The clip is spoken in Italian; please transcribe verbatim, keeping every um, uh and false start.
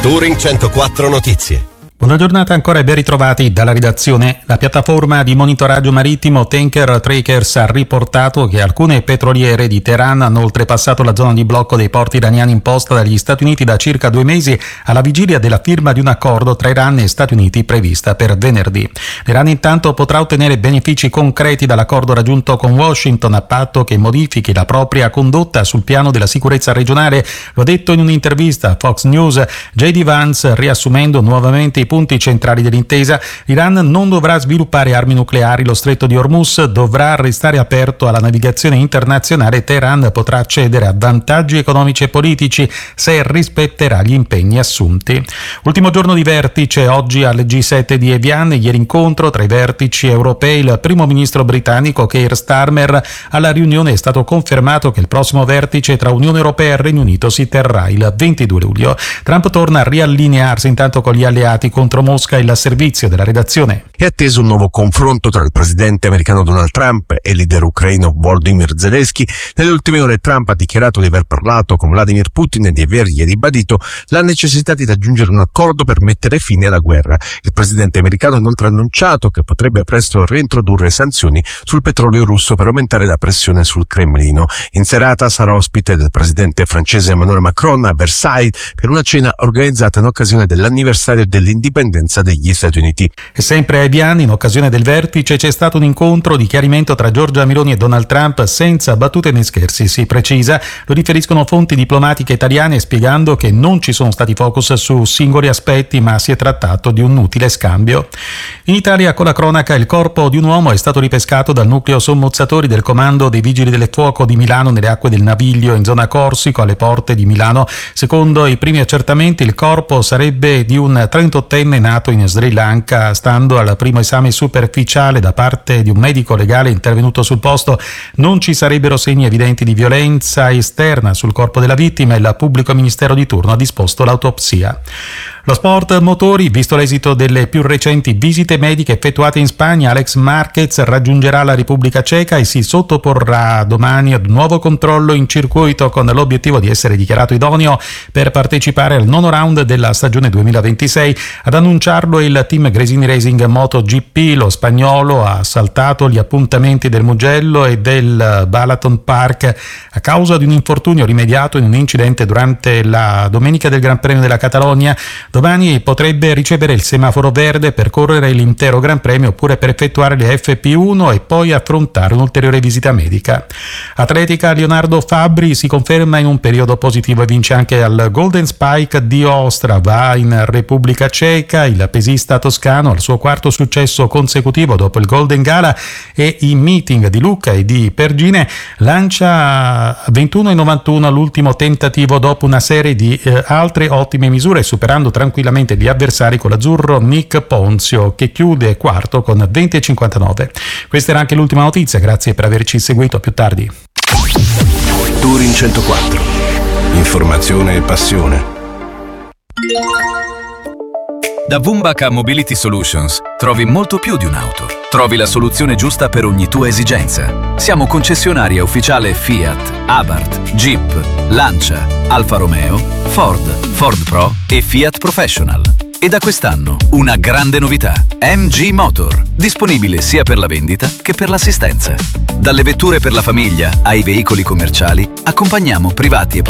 Touring centoquattro Notizie. Buona giornata ancora e ben ritrovati dalla redazione. La piattaforma di monitoraggio marittimo Tanker Trackers ha riportato che alcune petroliere di Teheran hanno oltrepassato la zona di blocco dei porti iraniani imposta dagli Stati Uniti da circa due mesi alla vigilia della firma di un accordo tra Iran e Stati Uniti prevista per venerdì. L'Iran intanto potrà ottenere benefici concreti dall'accordo raggiunto con Washington a patto che modifichi la propria condotta sul piano della sicurezza regionale. Lo ha detto in un'intervista a Fox News J D Vance, riassumendo nuovamente i punti centrali dell'intesa. L'Iran non dovrà sviluppare armi nucleari, lo stretto di Hormuz dovrà restare aperto alla navigazione internazionale, Teheran potrà accedere a vantaggi economici e politici se rispetterà gli impegni assunti. Ultimo giorno di vertice oggi al G sette di Evian, ieri incontro tra i vertici europei, il primo ministro britannico Keir Starmer. Alla riunione è stato confermato che il prossimo vertice tra Unione Europea e Regno Unito si terrà il ventidue luglio. Trump torna a riallinearsi intanto con gli alleati contro Mosca. Il servizio della redazione. È atteso un nuovo confronto tra il presidente americano Donald Trump e il leader ucraino Volodymyr Zelensky. Nelle ultime ore Trump ha dichiarato di aver parlato con Vladimir Putin e di avergli ribadito la necessità di raggiungere un accordo per mettere fine alla guerra. Il presidente americano ha inoltre annunciato che potrebbe presto reintrodurre sanzioni sul petrolio russo per aumentare la pressione sul Cremlino. In serata sarà ospite del presidente francese Emmanuel Macron a Versailles per una cena organizzata in occasione dell'anniversario dell'indipendenza degli Stati Uniti. E sempre a Evian, in occasione del vertice, c'è stato un incontro di chiarimento tra Giorgia Meloni e Donald Trump senza battute né scherzi, si precisa. Lo riferiscono fonti diplomatiche italiane, spiegando che non ci sono stati focus su singoli aspetti, ma si è trattato di un utile scambio. In Italia, con la cronaca, il corpo di un uomo è stato ripescato dal nucleo sommozzatori del comando dei Vigili del Fuoco di Milano nelle acque del Naviglio, in zona Corsico, alle porte di Milano. Secondo i primi accertamenti, il corpo sarebbe di un trentottenne nato in Sri Lanka. Stando al primo esame superficiale da parte di un medico legale intervenuto sul posto, non ci sarebbero segni evidenti di violenza esterna sul corpo della vittima e il pubblico ministero di turno ha disposto l'autopsia. Lo sport motori, visto l'esito delle più recenti visite mediche effettuate in Spagna, Alex Marquez raggiungerà la Repubblica Ceca e si sottoporrà domani ad un nuovo controllo in circuito con l'obiettivo di essere dichiarato idoneo per partecipare al nono round della stagione duemilaventisei. Ad annunciarlo il team Gresini Racing MotoGP. Lo spagnolo ha saltato gli appuntamenti del Mugello e del Balaton Park a causa di un infortunio rimediato in un incidente durante la domenica del Gran Premio della Catalogna. Domani potrebbe ricevere il semaforo verde per correre l'intero Gran Premio oppure per effettuare le F P uno e poi affrontare un'ulteriore visita medica. Atletica, Leonardo Fabbri si conferma in un periodo positivo e vince anche al Golden Spike di Ostrava in Repubblica Ceca. Il pesista toscano al suo quarto successo consecutivo dopo il Golden Gala e i meeting di Lucca e di Pergine lancia ventuno e novantuno all'ultimo tentativo dopo una serie di eh, altre ottime misure, superando tranquillamente gli avversari con l'azzurro Nick Ponzio che chiude quarto con venti e cinquantanove. Questa era anche l'ultima notizia, grazie per averci seguito, a più tardi. Touring centoquattro. Informazione e passione. Da Wumbaca Mobility Solutions trovi molto più di un'auto. Trovi la soluzione giusta per ogni tua esigenza. Siamo concessionaria ufficiale Fiat, Abarth, Jeep, Lancia, Alfa Romeo, Ford, Ford Pro e Fiat Professional. E da quest'anno una grande novità: M G Motor, disponibile sia per la vendita che per l'assistenza. Dalle vetture per la famiglia ai veicoli commerciali, accompagniamo privati e